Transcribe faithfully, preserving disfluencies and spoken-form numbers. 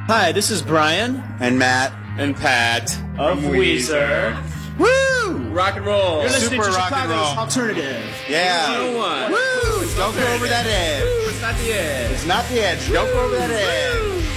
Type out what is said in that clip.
Hi, this is Brian. And Matt. And Pat. Of Weezer. Woo! Rock and roll. You're listening Super to rock and Chicago's roll. Alternative. Yeah. Yeah. one. Woo! Don't go over that edge. Woo, it's not the edge. It's not the edge. Don't go over that edge.